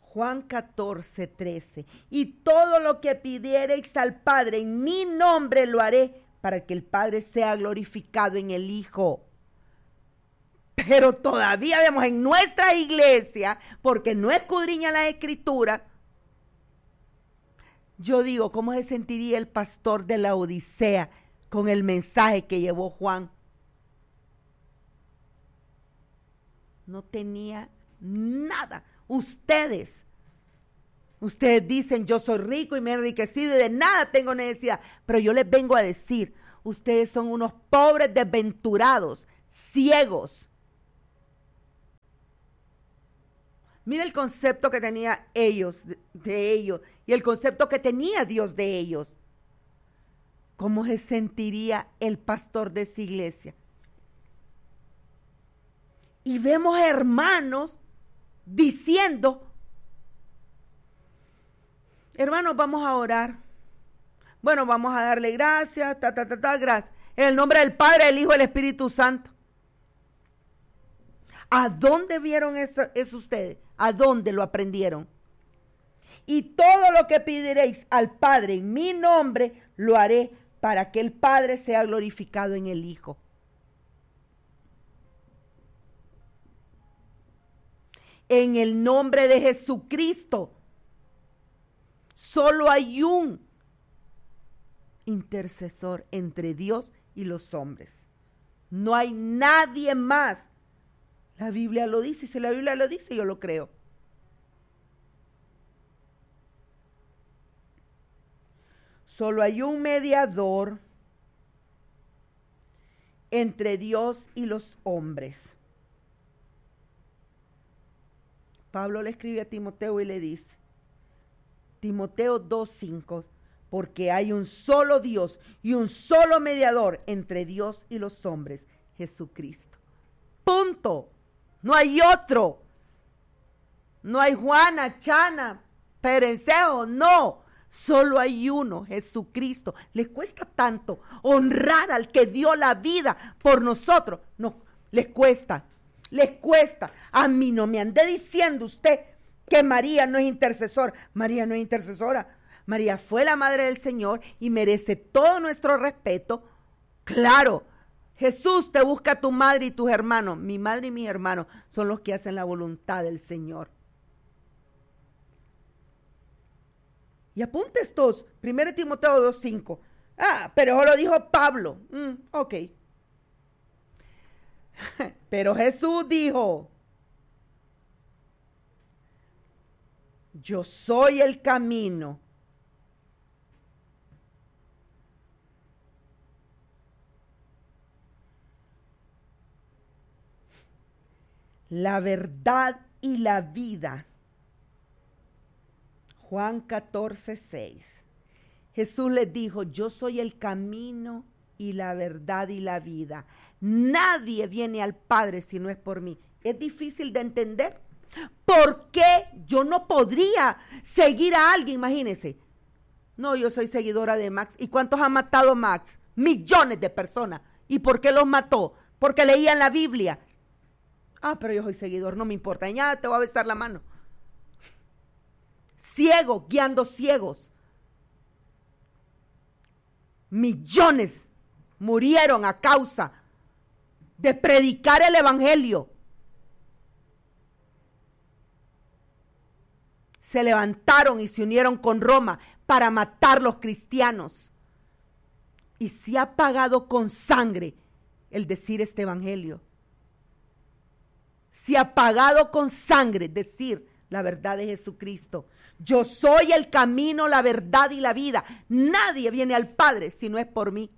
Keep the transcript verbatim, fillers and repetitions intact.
Juan catorce, trece. Y todo lo que pidiereis al Padre en mi nombre lo haré, para que el Padre sea glorificado en el Hijo. Pero todavía vemos en nuestra iglesia, porque no escudriña la Escritura. Yo digo, ¿cómo se sentiría el pastor de la Odisea con el mensaje que llevó Juan? No tenía nada. Ustedes, ustedes dicen, yo soy rico y me he enriquecido y de nada tengo necesidad. Pero yo les vengo a decir, ustedes son unos pobres desventurados, ciegos. Mira el concepto que tenía ellos, de, de ellos, y el concepto que tenía Dios de ellos. ¿Cómo se sentiría el pastor de esa iglesia? Y vemos hermanos diciendo, hermanos, vamos a orar. Bueno, vamos a darle gracias, ta, ta, ta, ta, gracias. En el nombre del Padre, del Hijo y del Espíritu Santo. ¿A dónde vieron eso, eso ustedes? ¿A dónde lo aprendieron? Y todo lo que pediréis al Padre en mi nombre, lo haré para que el Padre sea glorificado en el Hijo. En el nombre de Jesucristo, solo hay un intercesor entre Dios y los hombres. No hay nadie más. La Biblia lo dice, y si la Biblia lo dice, yo lo creo. Solo hay un mediador entre Dios y los hombres. Pablo le escribe a Timoteo y le dice, Timoteo dos, cinco, porque hay un solo Dios y un solo mediador entre Dios y los hombres, Jesucristo. Punto. No hay otro. No hay Juana, Chana, Perencejo, no. Solo hay uno, Jesucristo. Les cuesta tanto honrar al que dio la vida por nosotros. No, les cuesta, les cuesta. A mí no me ande diciendo usted que María no es intercesora. María no es intercesora. María fue la madre del Señor y merece todo nuestro respeto. Claro. Jesús te busca a tu madre y tus hermanos. Mi madre y mis hermanos son los que hacen la voluntad del Señor. Y apunte estos, primero Timoteo dos, cinco. Ah, pero eso lo dijo Pablo. Mm, ok. Pero Jesús dijo, yo soy el camino. La verdad y la vida. Juan catorce, seis. Jesús les dijo, yo soy el camino y la verdad y la vida. Nadie viene al Padre si no es por mí. Es difícil de entender. ¿Por qué yo no podría seguir a alguien? Imagínense. No, yo soy seguidora de Max. ¿Y cuántos ha matado Max? Millones de personas. ¿Y por qué los mató? Porque leían la Biblia. Ah, pero yo soy seguidor, no me importa. Ya te voy a besar la mano. Ciego, guiando ciegos. Millones murieron a causa de predicar el evangelio. Se levantaron y se unieron con Roma para matar los cristianos. Y se ha pagado con sangre el decir este evangelio. Se ha pagado con sangre decir la verdad de Jesucristo. Yo soy el camino, la verdad y la vida. Nadie viene al Padre si no es por mí.